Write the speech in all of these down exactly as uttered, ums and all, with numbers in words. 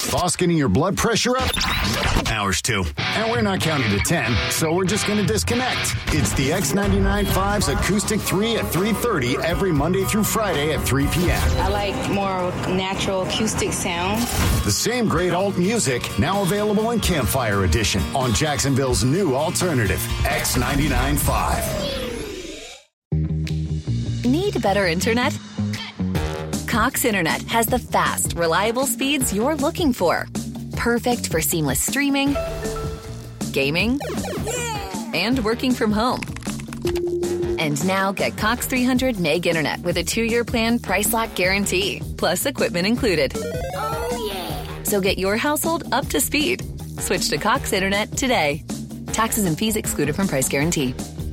Boss getting your blood pressure up? Ours too. And we're not counting to ten, so we're just going to disconnect. It's the X ninety-nine point five's Acoustic three at three thirty every Monday through Friday at three p.m. I like more natural acoustic sound. The same great alt music, now available in Campfire Edition on Jacksonville's new alternative, X ninety-nine point five. Need better internet? Cox Internet has the fast, reliable speeds you're looking for. Perfect for seamless streaming, gaming, and working from home. And now get Cox three hundred meg internet with a two-year plan price lock guarantee, plus equipment included. Oh, yeah. So get your household up to speed. Switch to Cox Internet today. Taxes and fees excluded from price guarantee.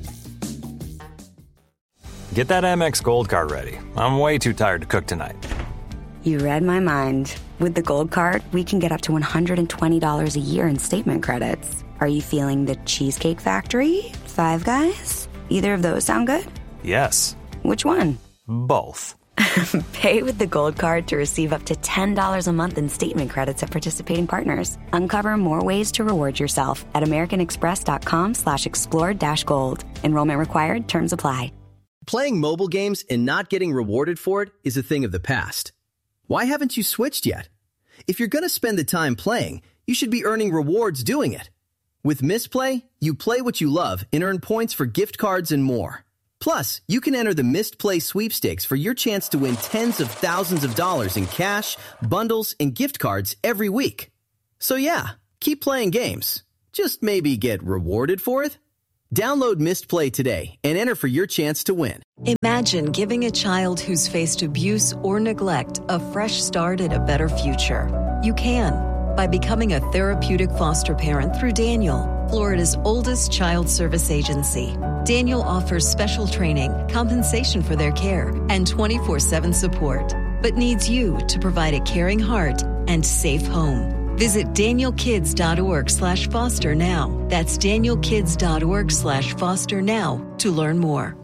Get that Amex Gold Card ready. I'm way too tired to cook tonight. You read my mind. With the Gold Card, we can get up to one hundred twenty dollars a year in statement credits. Are you feeling the Cheesecake Factory? Five Guys? Either of those sound good? Yes. Which one? Both. Pay with the Gold Card to receive up to ten dollars a month in statement credits at participating partners. Uncover more ways to reward yourself at americanexpress.com slash explore dash gold. Enrollment required. Terms apply. Playing mobile games and not getting rewarded for it is a thing of the past. Why haven't you switched yet? If you're going to spend the time playing, you should be earning rewards doing it. With Misplay, you play what you love and earn points for gift cards and more. Plus, you can enter the Misplay sweepstakes for your chance to win tens of thousands of dollars in cash, bundles, and gift cards every week. So yeah, keep playing games. Just maybe get rewarded for it. Download Misplay today and enter for your chance to win. Imagine giving a child who's faced abuse or neglect a fresh start at a better future. You can, by becoming a therapeutic foster parent through Daniel, Florida's oldest child service agency. Daniel offers special training, compensation for their care, and twenty-four seven support, but needs you to provide a caring heart and safe home. Visit danielkids.org slash foster now. That's danielkids.org slash foster now to learn more.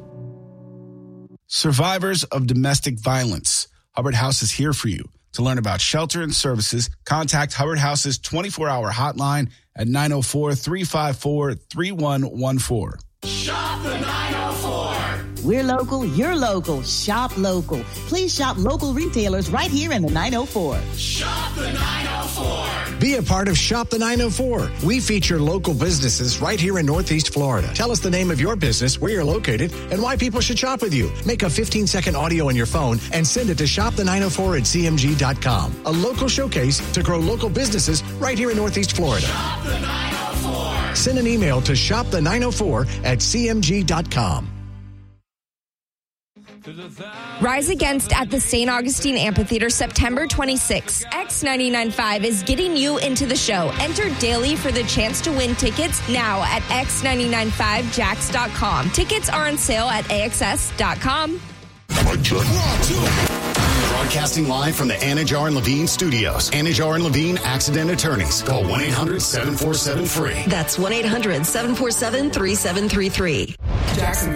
Survivors of domestic violence. Hubbard House is here for you. To learn about shelter and services, contact Hubbard House's twenty-four hour hotline at nine oh four, three five four, three one one four. Shop the nine oh four. We're local, you're local. Shop local. Please shop local retailers right here in the nine oh four. Shop the nine oh four. Be a part of Shop the nine oh four. We feature local businesses right here in Northeast Florida. Tell us the name of your business, where you're located, and why people should shop with you. Make a fifteen second audio on your phone and send it to shop the nine oh four at c m g dot com. A local showcase to grow local businesses right here in Northeast Florida. Shop the nine oh four. Send an email to shop the nine oh four at c m g dot com. Rise Against at the Saint Augustine Amphitheater September twenty-sixth. X ninety-nine point five is getting you into the show. Enter daily for the chance to win tickets now at x nine nine five jacks dot com. Tickets are on sale at a x s dot com. Broadcasting live from the Anajar and Levine studios. Anajar and Levine Accident Attorneys. Call one eight hundred seven four seven free. That's one eight hundred seven four seven three seven three three. Jacksonville.